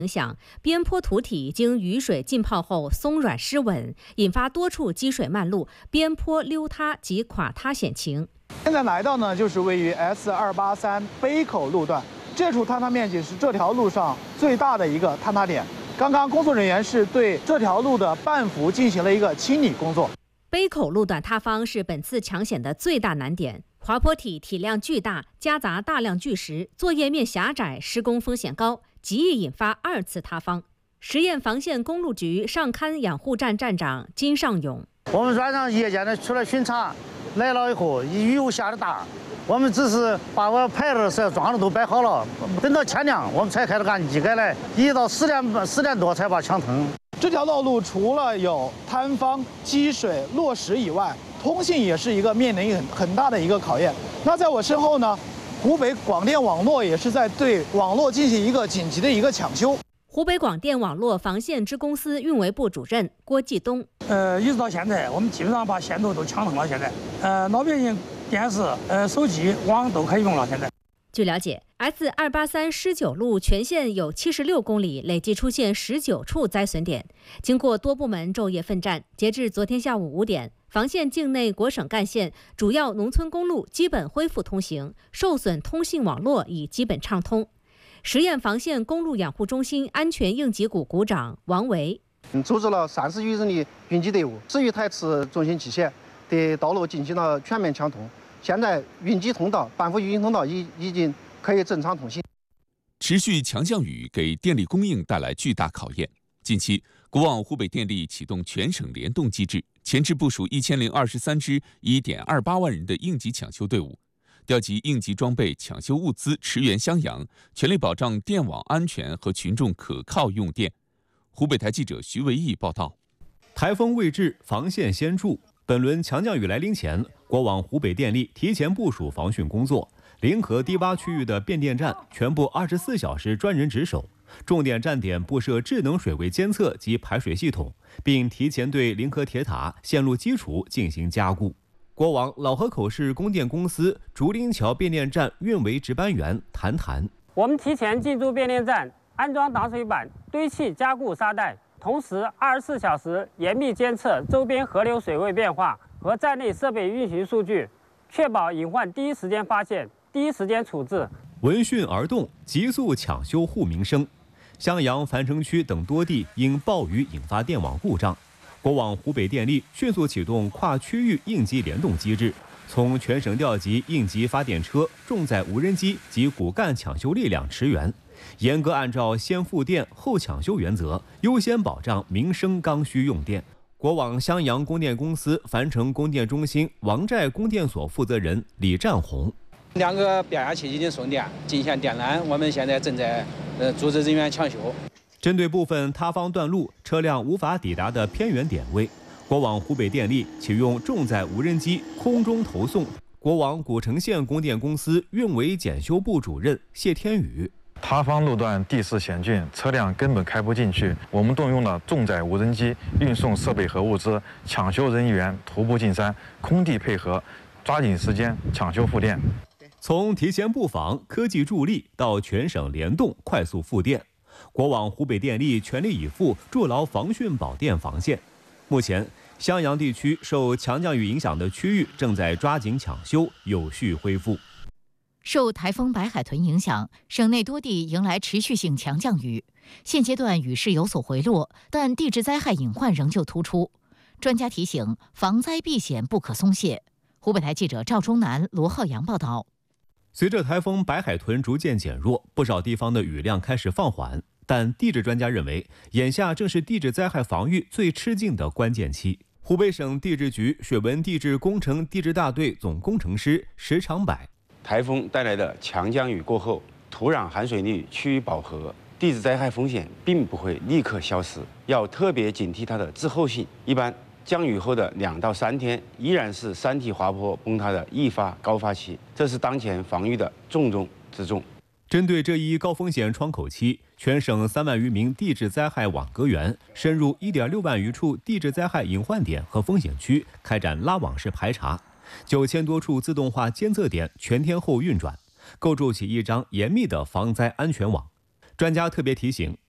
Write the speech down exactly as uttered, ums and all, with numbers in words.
影响，边坡土体经雨水浸泡后松软湿稳，引发多处积水漫路、边坡溜塌及垮塌险情。 现在来到呢，就是位于 S 二八三杯口路段，这处坍塌面积是这条路上最大的一个坍塌点。刚刚工作人员是对这条路的半幅进行了一个清理工作。 杯口路段塌方是本次抢险的最大难点。滑坡体体量巨大，夹杂大量巨石，作业面狭窄，施工风险高，极易引发二次塌方。十堰防线公路局上勘养护站站长金尚勇： 我们晚上夜间的出来巡查，来了以后雨又下得大，我们只是把我牌子、是桩子都摆好了，等到天亮我们才开始按机改来，一直到十点十点多才把抢通。 这条道路除了有坍方、积水、落石以外，通信也是一个面临很很大的一个考验。那在我身后呢，湖北广电网络也是在对网络进行一个紧急的一个抢修。 湖北广电网络防线支公司运维部主任郭继东： 呃，一直到现在，我们基本上把线路都抢通了。现在，呃，老百姓电视、呃手机、网都可以用了。现在。 据了解 ，S 二八三施九路全线有七十六公里，累计出现十九处灾损点。经过多部门昼夜奋战，截至昨天下午五点，防线境内国省干线、主要农村公路基本恢复通行，受损通信网络已基本畅通。十堰防线公路养护中心安全应急股股长王维： 组织了三十余人的运击队伍，十余台次重型器械，对道路进行了全面抢通。现在运机通道、半幅运行通道已已经可以正常通行。 持续强降雨给电力供应带来巨大考验。近期，国网湖北电力启动全省联动机制，前置部署一千零二十三支一点二八万人的应急抢修队伍，调集应急装备、抢修物资驰援襄阳，全力保障电网安全和群众可靠用电。湖北台记者徐维义报道。 台风未至，防线先筑。本轮强降雨来临前，国网湖北电力提前部署防汛工作，临河低洼区域的变电站全部二十四小时专人值守，重点站点布设智能水位监测及排水系统，并提前对临河铁塔、线路基础进行加固。国网老河口市供电公司竹林桥变电站运维值班员谭谭： 我们提前进驻变电站，安装挡水板，堆砌加固沙袋。同时，二十四小时严密监测周边河流水位变化和站内设备运行数据，确保隐患第一时间发现、第一时间处置。 闻讯而动，急速抢修护民生。襄阳、樊城区等多地因暴雨引发电网故障，国网湖北电力迅速启动跨区域应急联动机制，从全省调集应急发电车、重载无人机及骨干抢修力量驰援。严格按照先复电后抢修原则，优先保障民生刚需用电。国网襄阳供电公司樊城供电中心王寨供电所负责人李占红： 两个变压器已经送电，进线电缆，我们现在正在呃组织人员抢修。 针对部分塌方段路、车辆无法抵达的偏远点位，国网湖北电力启用重载无人机空中投送。国网古城县供电公司运维检修部主任谢天宇： 塌方路段地势险峻，车辆根本开不进去。我们动用了重载无人机运送设备和物资，抢修人员徒步进山，空地配合，抓紧时间抢修复电。 从提前布防、科技助力到全省联动快速复电，国网湖北电力全力以赴筑牢防汛保电防线。目前，襄阳地区受强降雨影响的区域正在抓紧抢修，有序恢复。 受台风白海豚影响，省内多地迎来持续性强降雨。现阶段雨势有所回落，但地质灾害隐患仍旧突出。专家提醒，防灾避险不可松懈。湖北台记者赵忠南、罗浩洋报道。 随着台风白海豚逐渐减弱，不少地方的雨量开始放缓，但地质专家认为，眼下正是地质灾害防御最吃劲的关键期。湖北省地质局水文地质工程地质大队总工程师石长柏： 台风带来的强降雨过后，土壤含水率趋于饱和，地质灾害风险并不会立刻消失，要特别警惕它的滞后性。一般降雨后的两到三天，依然是山体滑坡崩塌的易发高发期，这是当前防御的重中之重。 针对这一高风险窗口期，全省三万余名地质灾害网格员深入一点六万余处地质灾害隐患点和风险区，开展拉网式排查。九千多处自动化监测点全天候运转，构筑起一张严密的防灾安全网。专家特别提醒，